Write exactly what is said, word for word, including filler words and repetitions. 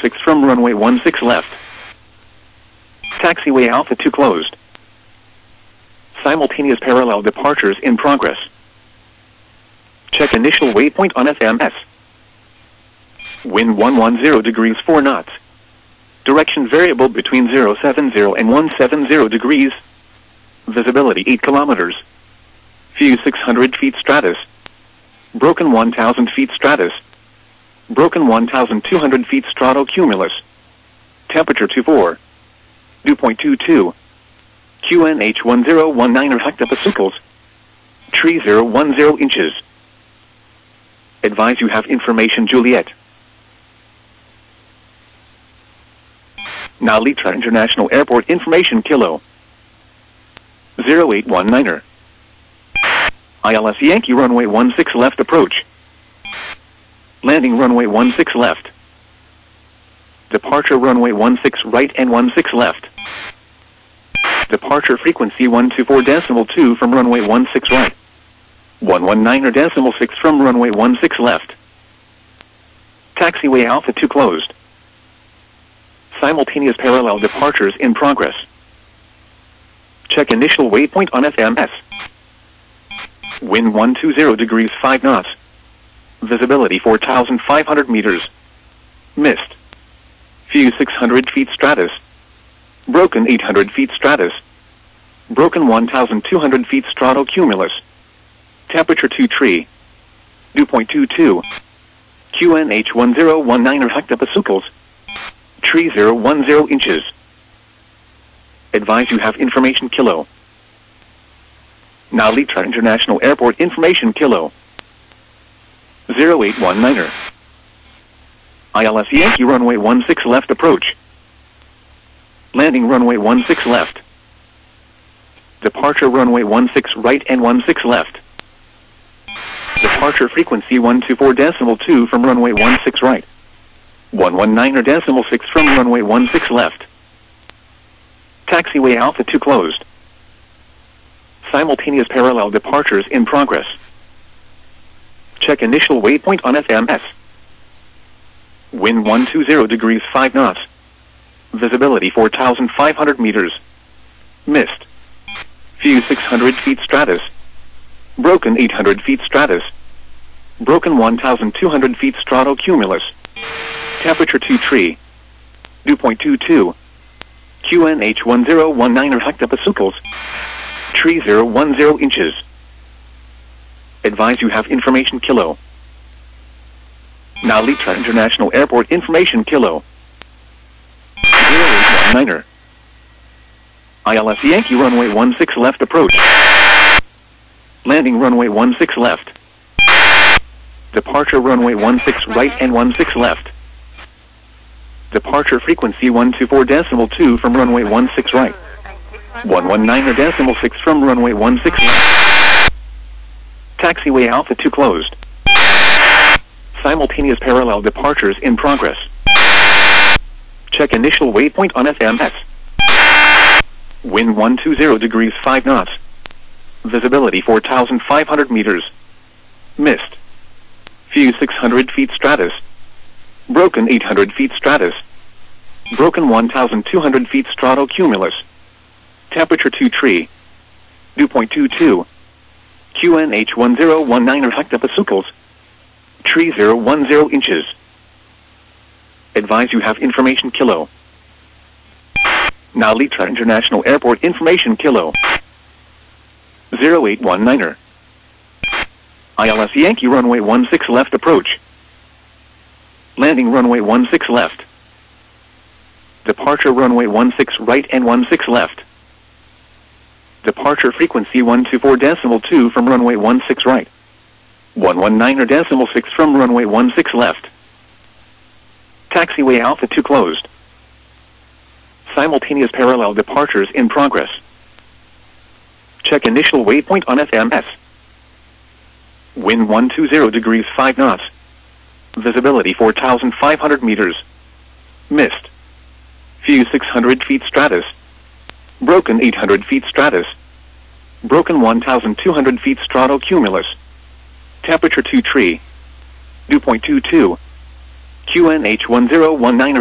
six from runway one six left. Taxiway Alpha two closed. Simultaneous parallel departures in progress. Check initial waypoint on F M S. Wind one one zero degrees four knots. Direction variable between zero seven zero and one seven zero degrees. Visibility eight kilometers. View six hundred feet stratus. Broken one thousand feet stratus. Broken one thousand two hundred feet stratocumulus. Temperature two four. Dew point two two. Q N H one zero one nine hectopascals. Tree zero one zero inches. Advise you have information Juliet. Now Litra International Airport information Kilo. zero eight one niner. I L S Yankee runway one six left approach. Landing runway one six left. Departure runway one six right and one six left. Departure frequency one two four decimal two from runway one six right. one one nine decimal six from runway one six left. Taxiway Alpha two closed. Simultaneous parallel departures in progress. Check initial waypoint on F M S. Wind one two zero degrees five knots. Visibility four thousand five hundred meters. Mist. View six hundred feet stratus. Broken eight hundred feet stratus. Broken one thousand two hundred feet stratocumulus. Temperature two tree. Dew point two two. Q N H one zero one nine hectopascals. Tree zero one zero inches. Advise you have information Kilo. Now Litra International Airport information Kilo. zero eight one niner. I L S Yankee runway one six left approach. Landing runway one six left. Departure runway one six right and one six left. Departure frequency one two four decimal two from runway one six right. one one nine decimal six from runway one six left. Taxiway Alpha two closed. Simultaneous parallel departures in progress. Check initial waypoint on F M S. Wind one two zero degrees five knots. Visibility four thousand five hundred meters. Mist. View six hundred feet stratus. Broken eight hundred feet stratus. Broken one thousand two hundred feet stratocumulus. Temperature two tree. Dew point two two. Q N H one zero one nine hectopascals. Tree zero one zero inches. Advise you have information Kilo. Now Litra International Airport information Kilo. zero eight one niner. I L S Yankee runway one six left approach. Landing runway one six left. Departure runway one six right and one six left. Departure frequency one two four decimal two from runway one six right. one one nine decimal six from runway one six left. Taxiway Alpha two closed. Simultaneous parallel departures in progress. Check initial waypoint on F M S. Wind one two zero degrees five knots. Visibility four thousand five hundred meters. Mist. View six hundred feet stratus. Broken eight hundred feet stratus. Broken one thousand two hundred feet stratocumulus. Temperature two tree. Dew point two two. Q N H one zero one nine hectopascals. Tree zero one zero inches. Advise you have information Kilo. Now Litra International Airport information Kilo. zero eight one niner. I L S Yankee runway one six left approach. Landing runway one six left. Departure runway one six right and one six left. Departure frequency one two four decimal two from runway one six right. one one nine decimal six from runway one six left. Taxiway Alpha two closed. Simultaneous parallel departures in progress. Check initial waypoint on F M S. Wind one two zero degrees five knots. Visibility four thousand five hundred meters. Mist. View six hundred feet stratus. Broken eight hundred feet stratus. Broken one thousand two hundred feet stratocumulus. Temperature two tree. Dew point two two. Q N H one zero one nine